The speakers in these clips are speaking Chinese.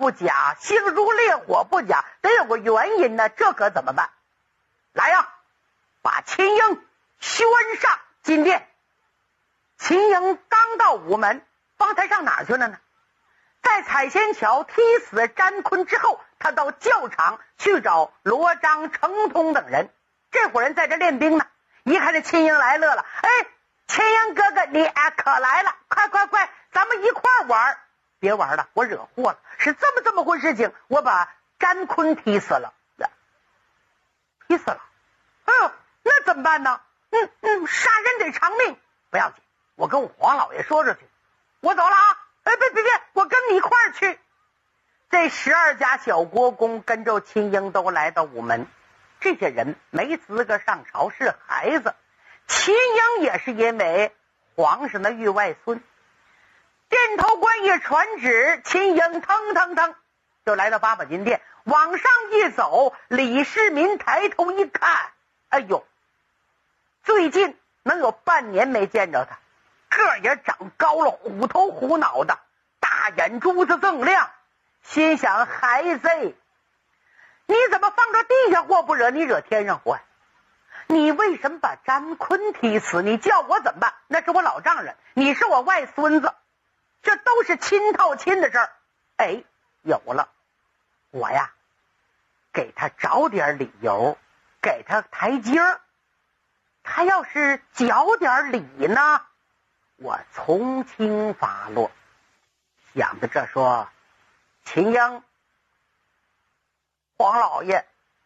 不假，星如烈火不假，得有个原因呢，这可怎么办？来呀，把秦英宣上金殿。秦英刚到午门，方才上哪儿去了呢？在彩仙桥踢死詹坤之后，他到教场去找罗章、程通等人，这伙人在这练兵呢。一看这秦英来，乐了，哎，秦英哥哥你可来了，快快快，咱们一块玩。别玩了，我惹祸了，是这么回事情，我把詹坤踢死了。踢死了？那怎么办呢？杀人得偿命，不要紧，我跟我黄老爷说去。我走了啊！别，我跟你一块儿去。这12家小国公跟着秦英都来到午门，这些人没资格上朝，是孩子。秦英也是因为皇上的御外孙。殿头官一传旨，秦英腾就来到八宝金殿，往上一走，李世民抬头一看，哎呦，最近能有半年没见着他，个也长高了，虎头虎脑的，大眼珠子锃亮，心想孩子，你怎么放着地下祸不惹，你惹天上祸呀？你为什么把詹坤踢死？你叫我怎么办？那是我老丈人，你是我外孙子，这都是亲套亲的事儿。哎，有了，我呀给他找点理由，给他台阶儿，他要是缴点礼呢，我从轻发落。想着这说，秦英，黄老爷，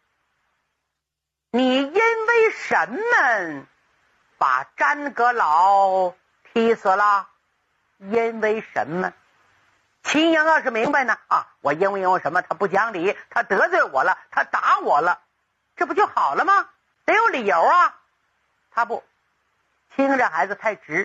你因为什么把詹阁老踢死了？因为什么？秦英要是明白呢，我因为什么？他不讲理，他得罪我了，他打我了，这不就好了吗？得有理由啊。他不，秦英这孩子太直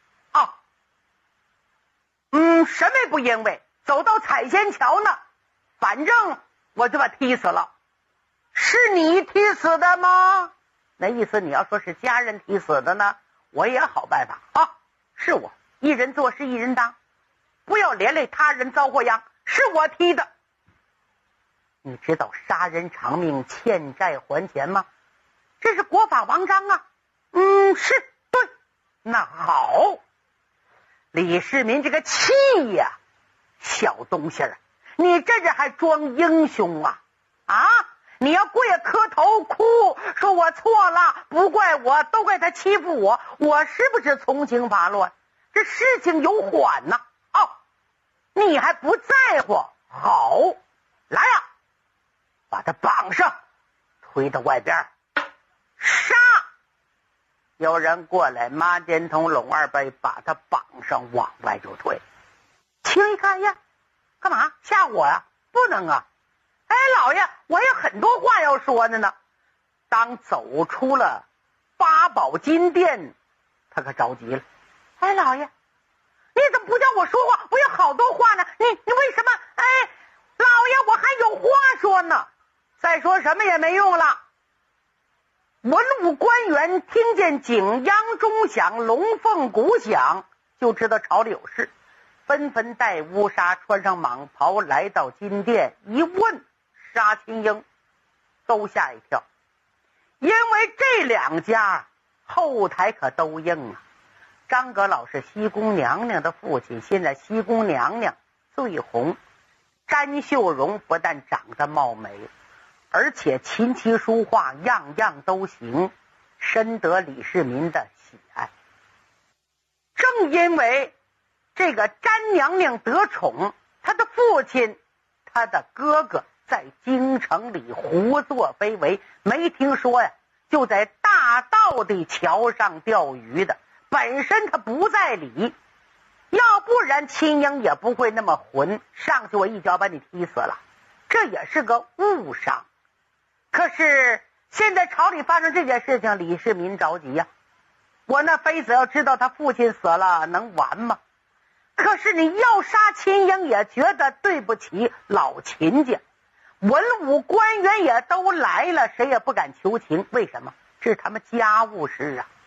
什么也不因为，走到彩仙桥呢，反正我就把踢死了。是你踢死的吗？那意思你要说是家人踢死的呢，我也好办法是我，一人做事一人当，不要连累他人遭祸殃，是我踢的。你知道杀人偿命，欠债还钱吗？这是国法王章啊。是对。那好，李世民这个气呀，小东西儿，你这还装英雄啊？你要跪下磕头哭，说我错了，不怪我，都怪他欺负我，我是不是从轻发落？这事情有缓呢。你还不在乎？好，来呀，把他绑上，推到外边，杀！有人过来，马连同龙二杯把他绑上，往外就推。秦一看呀，干嘛吓我呀？不能啊！哎，老爷，我有很多话要说的呢。当走出了八宝金殿，他可着急了。哎，老爷，你怎么不叫我说话？我有好多话呢，你为什么？哎，老爷，我还有话说呢。再说什么也没用了。文武官员听见景央钟响，龙凤鼓响，就知道朝里有事，纷纷带乌纱，穿上蟒袍，来到金殿，一问杀秦英，都吓一跳，因为这两家后台可都硬啊。张阁老是西宫娘娘的父亲，现在西宫娘娘最红，詹秀荣不但长得貌美，而且琴棋书画样样都行，深得李世民的喜爱。正因为这个詹娘娘得宠，她的父亲，她的哥哥在京城里胡作非为，没听说呀，就在大道的桥上钓鱼的，本身他不在理，要不然秦英也不会那么混，上去我一脚把你踢死了，这也是个误伤。可是现在朝里发生这件事情，李世民着急呀，我那妃子要知道他父亲死了能完吗？可是你要杀秦英也觉得对不起老秦家，文武官员也都来了，谁也不敢求情，为什么？这是他们家务事啊。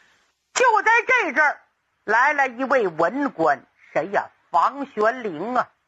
就在这阵儿来了一位文官，谁呀？房玄龄啊。